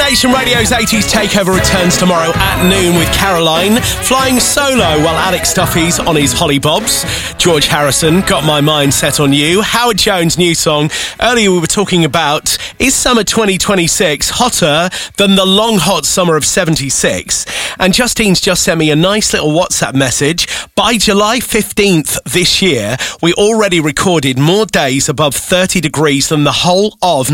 Nation Radio's 80s Takeover returns tomorrow at noon with Caroline flying solo while Alex Duffy's on his Holly Bobs. George Harrison, Got My Mind Set on You. Howard Jones' new song. Earlier we were talking about, is summer 2026 hotter than the long hot summer of 76? And Justine's just sent me a nice little WhatsApp message. By July 15th this year, we already recorded more days above 30 degrees than the whole of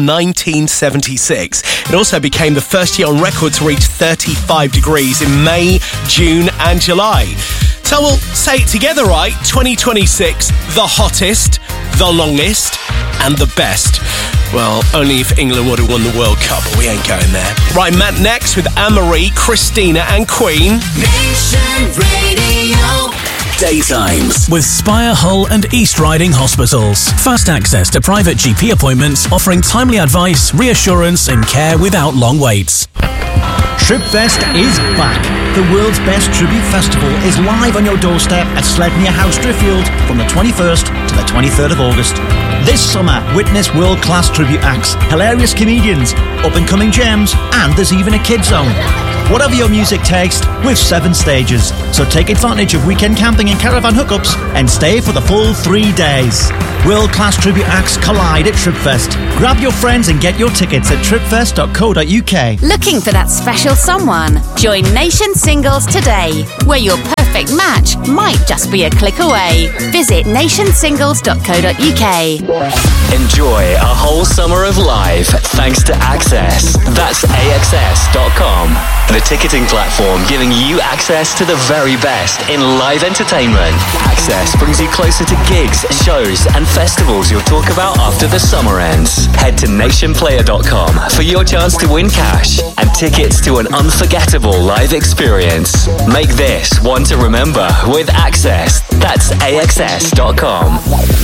1976. It also became the first year on record to reach 35 degrees in May, June and July. So we'll say it together, right? 2026, the hottest, the longest and the best. Well, only if England would have won the World Cup, but we ain't going there. Right, Matt next with Anne-Marie, Christina and Queen. Nation Radio. Daytimes with Spire, Hull and East Riding Hospitals. Fast access to private GP appointments, offering timely advice, reassurance and care without long waits. Tripfest is back. The world's best tribute festival is live on your doorstep at Sledmere House, Driffield from the 21st to the 23rd of August. This summer, witness world-class tribute acts, hilarious comedians, up-and-coming gems, and there's even a kids zone. Whatever your music taste, with 7 stages. So take advantage of weekend camping and caravan hookups and stay for the full 3 days. World-class tribute acts collide at Tripfest. Grab your friends and get your tickets at tripfest.co.uk. Looking for that special someone? Join Nation Singles today, where your perfect match might just be a click away. Visit nationsingles.co.uk. Enjoy a whole summer of live thanks to Access. That's AXS.com. The ticketing platform giving you access to the very best in live entertainment. Access brings you closer to gigs, shows and festivals you'll talk about after the summer ends. Head to nationplayer.com for your chance to win cash and tickets to an unforgettable live experience. Make this one to remember with Access. That's AXS.com.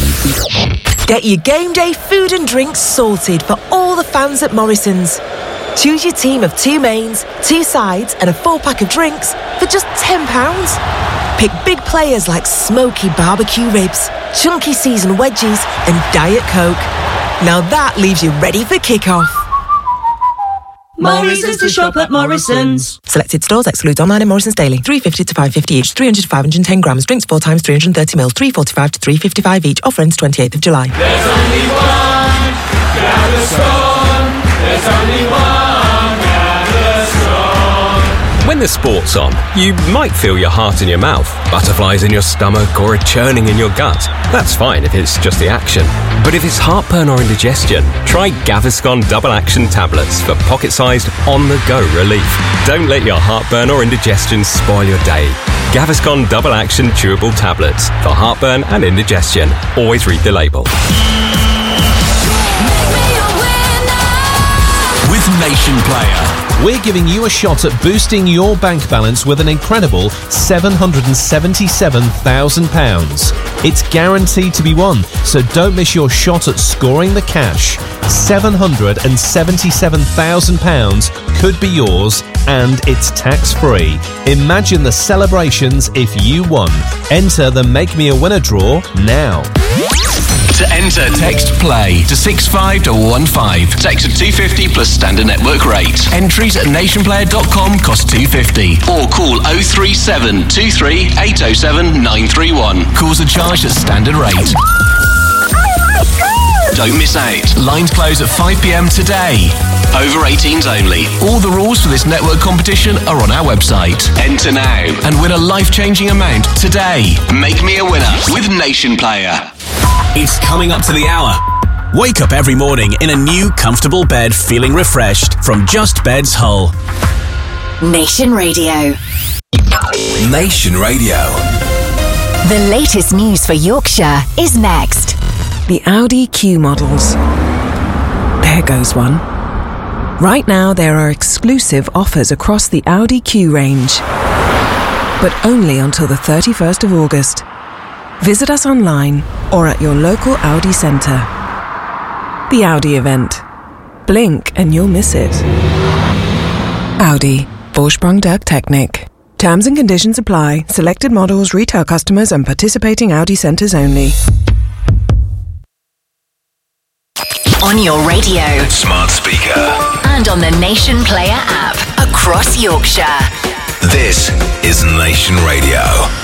Get your game day food and drinks sorted for all the fans at Morrison's. Choose your team of 2 mains, 2 sides and a 4-pack of drinks for just £10. Pick big players like smoky barbecue ribs, chunky seasoned wedges and Diet Coke. Now that leaves you ready for kick-off. Morrison's to shop at Morrison's. Selected stores exclude online and Morrison's daily. £3.50 to £5.50 each, 300 to 510 grams. Drinks 4 times 330 ml, £3.45 to £3.55 each. Offer ends 28th of July. There's only one Gaviscon. There's only one Gaviscon. When the sport's on, you might feel your heart in your mouth, butterflies in your stomach or a churning in your gut. That's fine if it's just the action. But if it's heartburn or indigestion, try Gaviscon Double Action Tablets for pocket-sized, on-the-go relief. Don't let your heartburn or indigestion spoil your day. Gaviscon Double Action Chewable Tablets for heartburn and indigestion. Always read the label. With Nation Player, we're giving you a shot at boosting your bank balance with an incredible £777,000. It's guaranteed to be won, so don't miss your shot at scoring the cash. £777,000 could be yours, and it's tax-free. Imagine the celebrations if you won. Enter the Make Me a Winner draw now. To enter, text PLAY to 65215. Text at £2.50 plus standard network rate. Entries at nationplayer.com cost £2.50. Or call 037 23 807 931. Calls are charged at standard rate. Don't miss out. Lines close at 5 p.m. today. Over 18s only. All the rules for this network competition are on our website. Enter now and win a life-changing amount today. Make me a winner with Nation Player. It's coming up to the hour. Wake up every morning in a new, comfortable bed feeling refreshed from Just Beds Hull. Nation Radio. Nation Radio. The latest news for Yorkshire is next. The Audi Q models. There goes one. Right now there are exclusive offers across the Audi Q range, but only until the 31st of August. Visit us online or at your local Audi centre. The Audi event. Blink and you'll miss it. Audi. Vorsprung der Technik. Terms and conditions apply. Selected models, retail customers and participating Audi centres only. On your radio. Smart speaker. And on the Nation Player app. Across Yorkshire. This is Nation Radio.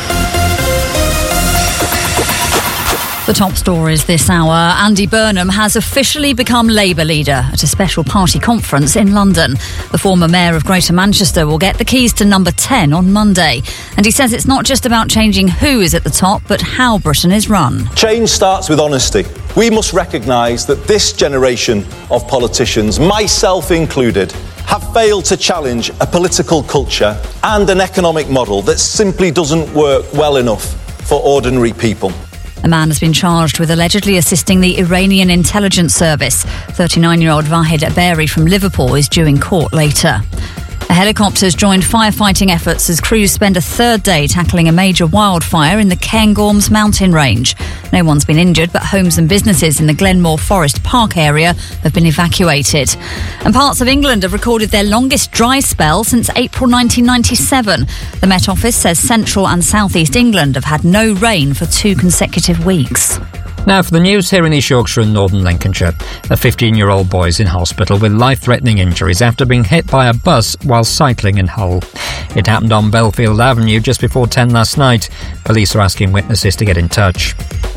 The top stories this hour. Andy Burnham has officially become Labour leader at a special party conference in London. The former mayor of Greater Manchester will get the keys to number 10 on Monday. And he says it's not just about changing who is at the top, but how Britain is run. Change starts with honesty. We must recognise that this generation of politicians, myself included, have failed to challenge a political culture and an economic model that simply doesn't work well enough for ordinary people. A man has been charged with allegedly assisting the Iranian intelligence service. 39-year-old Vahid Aberi from Liverpool is due in court later. A helicopter has joined firefighting efforts as crews spend a third day tackling a major wildfire in the Cairngorms mountain range. No one's been injured, but homes and businesses in the Glenmore Forest Park area have been evacuated. And parts of England have recorded their longest dry spell since April 1997. The Met Office says central and southeast England have had no rain for 2 consecutive weeks. Now for the news here in East Yorkshire and Northern Lincolnshire. A 15-year-old boy is in hospital with life-threatening injuries after being hit by a bus while cycling in Hull. It happened on Belfield Avenue just before 10 last night. Police are asking witnesses to get in touch.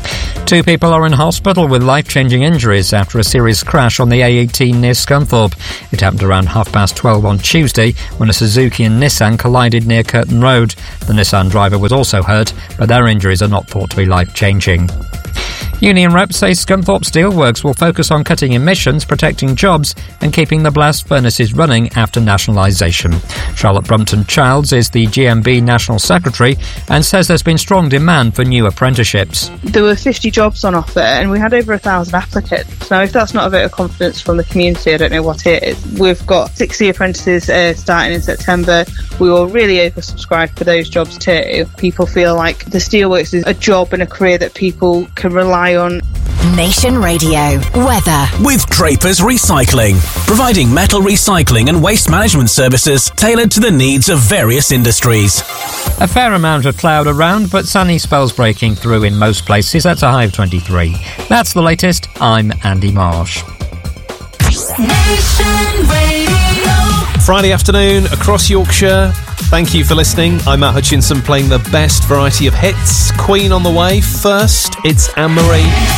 2 people are in hospital with life-changing injuries after a serious crash on the A18 near Scunthorpe. It happened around 12:30 on Tuesday when a Suzuki and Nissan collided near Curtin Road. The Nissan driver was also hurt, but their injuries are not thought to be life-changing. Union reps say Scunthorpe Steelworks will focus on cutting emissions, protecting jobs and keeping the blast furnaces running after nationalisation. Charlotte Brumpton-Childs is the GMB National Secretary and says there's been strong demand for new apprenticeships. There were 50 jobs on offer and we had over 1,000 applicants. Now, if that's not a vote of confidence from the community, I don't know what it is. We've got 60 apprentices starting in September. We were really oversubscribed for those jobs too. People feel like the Steelworks is a job and a career that people can rely on. Nation Radio. Weather. With Drapers Recycling, providing metal recycling and waste management services tailored to the needs of various industries. A fair amount of cloud around, but sunny spells breaking through in most places. That's a high of 23. That's the latest. I'm Andy Marsh. Nation Radio. Friday afternoon across Yorkshire. Thank you for listening. I'm Matt Hutchinson playing the best variety of hits. Queen on the way. First, it's Anne-Marie.